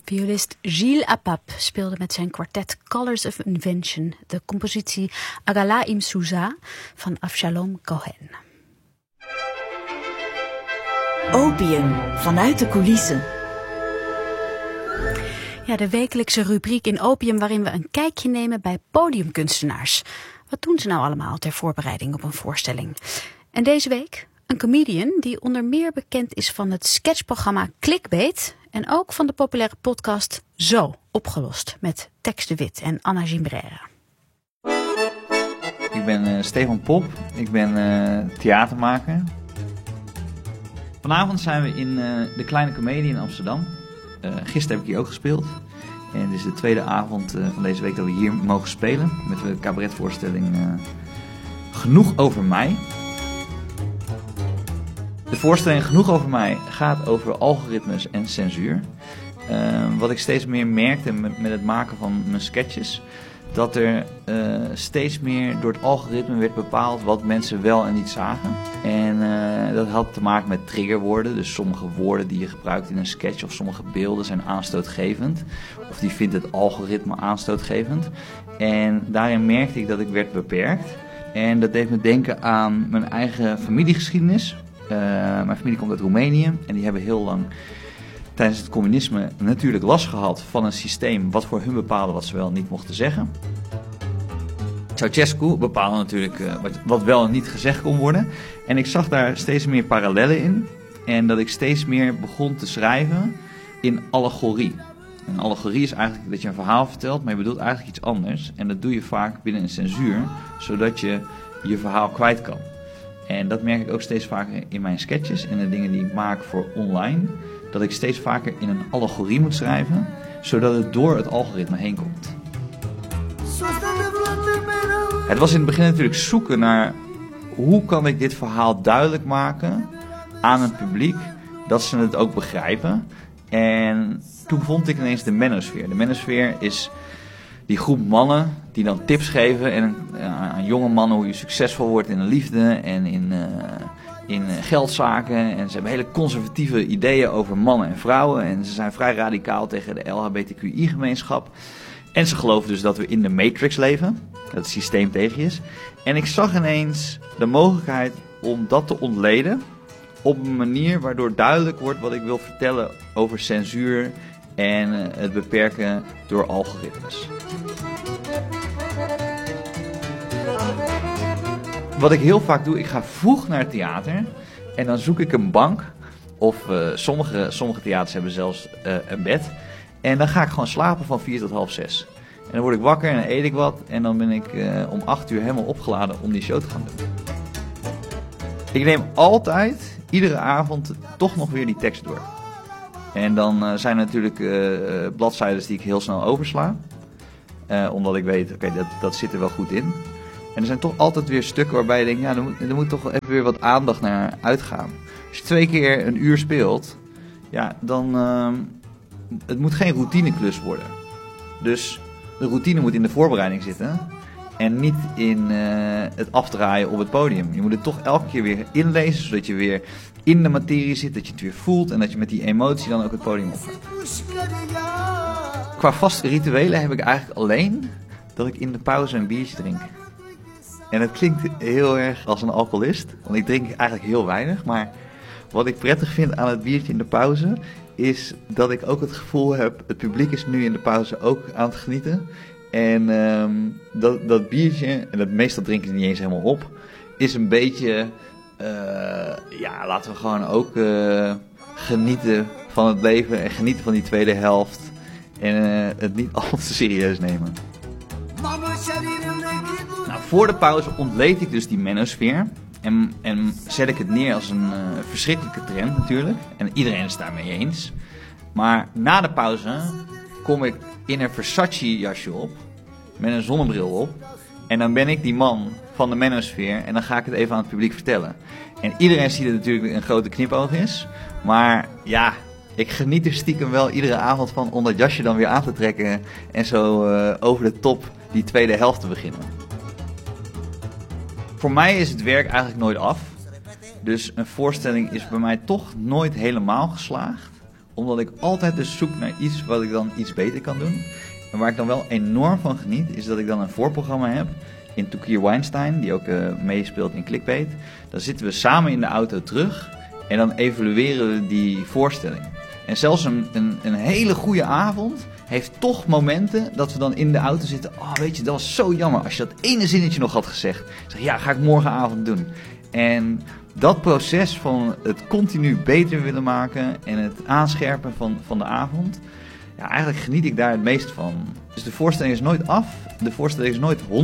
Violist Gilles Apap speelde met zijn kwartet Colors of Invention de compositie Agalaim Souza van Avshalom Cohen. Opium, vanuit de coulissen. Ja, de wekelijkse rubriek in Opium waarin we een kijkje nemen bij podiumkunstenaars. Wat doen ze nou allemaal ter voorbereiding op een voorstelling? En deze week een comedian die onder meer bekend is van het sketchprogramma Clickbait en ook van de populaire podcast Zo Opgelost met Tex de Wit en Anna Gimbrera. Ik ben Stefan Pop, ik ben theatermaker. Vanavond zijn we in de Kleine Comedie in Amsterdam. Gisteren heb ik hier ook gespeeld. En dit is de tweede avond van deze week dat we hier mogen spelen met de cabaretvoorstelling Genoeg over mij. De voorstelling Genoeg over mij gaat over algoritmes en censuur. Wat ik steeds meer merkte met het maken van mijn sketches, dat er steeds meer door het algoritme werd bepaald wat mensen wel en niet zagen. En dat had te maken met triggerwoorden. Dus sommige woorden die je gebruikt in een sketch of sommige beelden zijn aanstootgevend. Of die vindt het algoritme aanstootgevend. En daarin merkte ik dat ik werd beperkt. En dat deed me denken aan mijn eigen familiegeschiedenis. Mijn familie komt uit Roemenië en die hebben heel lang tijdens het communisme natuurlijk last gehad van een systeem wat voor hun bepaalde wat ze wel en niet mochten zeggen. Ceausescu bepaalde natuurlijk wat wel en niet gezegd kon worden. En ik zag daar steeds meer parallellen in. En dat ik steeds meer begon te schrijven in allegorie. Een allegorie is eigenlijk dat je een verhaal vertelt, maar je bedoelt eigenlijk iets anders. En dat doe je vaak binnen een censuur, zodat je je verhaal kwijt kan. En dat merk ik ook steeds vaker in mijn sketches en de dingen die ik maak voor online. Dat ik steeds vaker in een allegorie moet schrijven, zodat het door het algoritme heen komt. Het was in het begin natuurlijk zoeken naar hoe kan ik dit verhaal duidelijk maken aan een publiek, dat ze het ook begrijpen. En toen vond ik ineens de Menosfeer. De Menosfeer is die groep mannen die dan tips geven aan jonge mannen hoe je succesvol wordt in de liefde en in geldzaken. En ze hebben hele conservatieve ideeën over mannen en vrouwen. En ze zijn vrij radicaal tegen de LHBTQI-gemeenschap. En ze geloven dus dat we in de Matrix leven, dat het systeem tegen je is. En ik zag ineens de mogelijkheid om dat te ontleden op een manier waardoor duidelijk wordt wat ik wil vertellen over censuur en het beperken door algoritmes. Wat ik heel vaak doe, ik ga vroeg naar het theater en dan zoek ik een bank. Of sommige theaters hebben zelfs een bed. En dan ga ik gewoon slapen van 4 tot half 6. En dan word ik wakker en dan eet ik wat. En dan ben ik om 8 uur helemaal opgeladen om die show te gaan doen. Ik neem altijd, iedere avond, toch nog weer die tekst door. En dan zijn er natuurlijk bladzijden die ik heel snel oversla. Omdat ik weet, oké, dat zit er wel goed in. En er zijn toch altijd weer stukken waarbij je denkt, ja, er moet toch wel even weer wat aandacht naar uitgaan. Als je 2 keer een uur speelt, ja, dan het moet geen routineklus worden. Dus de routine moet in de voorbereiding zitten en niet in het afdraaien op het podium. Je moet het toch elke keer weer inlezen, zodat je weer in de materie zit, dat je het weer voelt en dat je met die emotie dan ook het podium opgaat. Qua vaste rituelen heb ik eigenlijk alleen dat ik in de pauze een biertje drink. En het klinkt heel erg als een alcoholist, want ik drink eigenlijk heel weinig. Maar wat ik prettig vind aan het biertje in de pauze is dat ik ook het gevoel heb, het publiek is nu in de pauze ook aan het genieten. En dat biertje, en meestal drinken ze niet eens helemaal op, is een beetje, laten we gewoon ook genieten van het leven en genieten van die tweede helft. En het niet al te serieus nemen. Nou, voor de pauze ontleed ik dus die Menosfeer. En zet ik het neer als een verschrikkelijke trend natuurlijk. En iedereen is het daarmee eens. Maar na de pauze kom ik in een Versace jasje op. Met een zonnebril op. En dan ben ik die man van de Menosfeer. En dan ga ik het even aan het publiek vertellen. En iedereen ziet dat het natuurlijk een grote knipoog is. Maar ja, ik geniet er stiekem wel iedere avond van om dat jasje dan weer aan te trekken. En zo over de top die tweede helft te beginnen. Voor mij is het werk eigenlijk nooit af. Dus een voorstelling is bij mij toch nooit helemaal geslaagd. Omdat ik altijd dus zoek naar iets wat ik dan iets beter kan doen. En waar ik dan wel enorm van geniet, is dat ik dan een voorprogramma heb in Tokir Weinstein, die ook meespeelt in Clickbait. Dan zitten we samen in de auto terug en dan evalueren we die voorstelling. En zelfs een hele goede avond heeft toch momenten dat we dan in de auto zitten. Oh, weet je, dat was zo jammer als je dat ene zinnetje nog had gezegd. Ik zeg, ja, ga ik morgenavond doen. En dat proces van het continu beter willen maken en het aanscherpen van de avond, ja, eigenlijk geniet ik daar het meest van. Dus de voorstelling is nooit af, de voorstelling is nooit 100%.